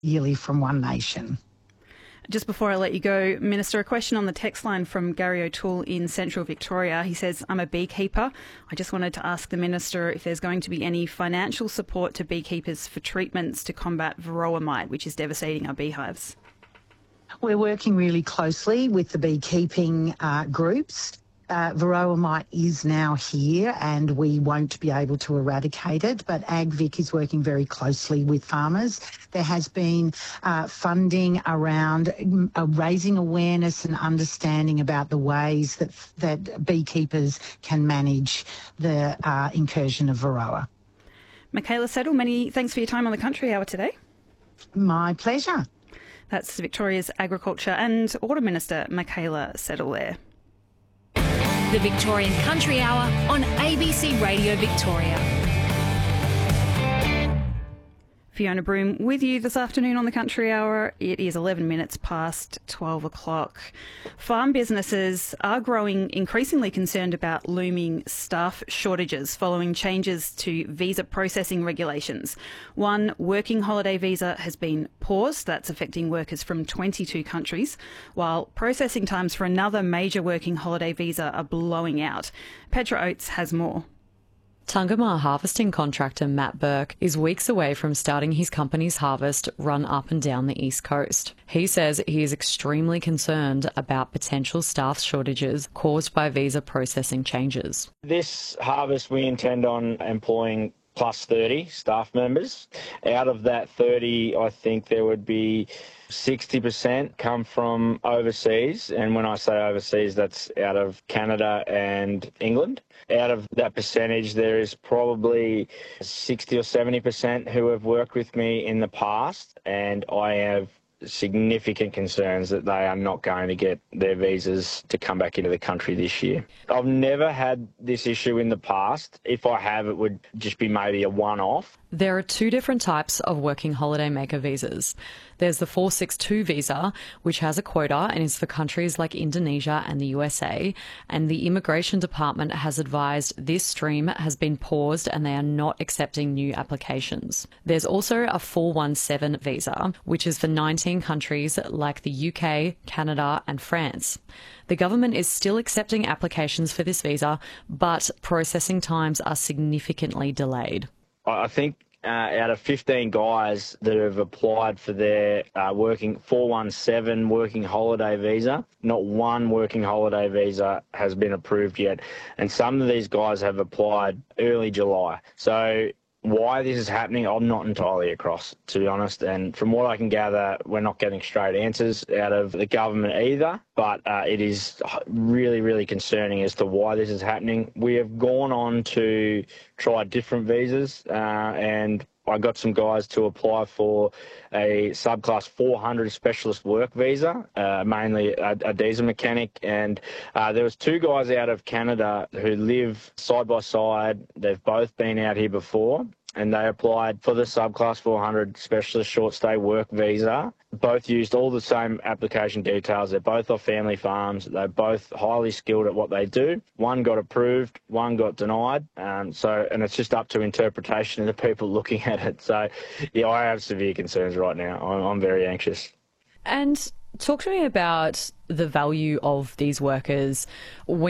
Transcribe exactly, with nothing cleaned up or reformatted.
yearly from One Nation. Just before I let you go, Minister, a question on the text line from Gary O'Toole in Central Victoria. He says, I'm a beekeeper. I just wanted to ask the Minister if there's going to be any financial support to beekeepers for treatments to combat varroa mite, which is devastating our beehives. We're working really closely with the beekeeping uh, groups. Uh, varroa mite is now here and we won't be able to eradicate it, but AgVic is working very closely with farmers. There has been uh, funding around uh, raising awareness and understanding about the ways that, that beekeepers can manage the uh, incursion of varroa. Michaela Settle, many thanks for your time on the Country Hour today. My pleasure. That's Victoria's Agriculture and Water Minister Michaela Settle there. The Victorian Country Hour on A B C Radio Victoria. Fiona Broom with you this afternoon on the Country Hour. It is eleven minutes past twelve o'clock. Farm businesses are growing increasingly concerned about looming staff shortages following changes to visa processing regulations. One working holiday visa has been paused. That's affecting workers from twenty-two countries, while processing times for another major working holiday visa are blowing out. Petra Oates has more. Tungama harvesting contractor Matt Burke is weeks away from starting his company's harvest run up and down the East Coast. He says he is extremely concerned about potential staff shortages caused by visa processing changes. This harvest we intend on employing plus thirty staff members. Out of that thirty, I think there would be sixty percent come from overseas. And when I say overseas, that's out of Canada and England. Out of that percentage, there is probably sixty or seventy percent who have worked with me in the past, and I have significant concerns that they are not going to get their visas to come back into the country this year. I've never had this issue in the past. If I have, it would just be maybe a one-off. There are two different types of working holiday maker visas. There's the four sixty-two visa, which has a quota and is for countries like Indonesia and the U S A, and the Immigration Department has advised this stream has been paused and they are not accepting new applications. There's also a four seventeen visa, which is for nineteen countries like the U K, Canada and France. The government is still accepting applications for this visa, but processing times are significantly delayed. I think uh, out of fifteen guys that have applied for their uh, working four seventeen working holiday visa, not one working holiday visa has been approved yet. And some of these guys have applied early July. So why this is happening, I'm not entirely across, to be honest. And from what I can gather, we're not getting straight answers out of the government either. But uh, it is really, really concerning as to why this is happening. We have gone on to try different visas, uh, and I got some guys to apply for a subclass four hundred specialist work visa, uh, mainly a, a diesel mechanic. And uh, there was two guys out of Canada who live side by side. They've both been out here before, and they applied for the subclass four hundred specialist short stay work visa. Both used all the same application details. They're both off family farms. They're both highly skilled at what they do. One got approved, one got denied. Um, so, and it's just up to interpretation of the people looking at it. So, yeah, I have severe concerns right now. I'm, I'm very anxious. And talk to me about the value of these workers. When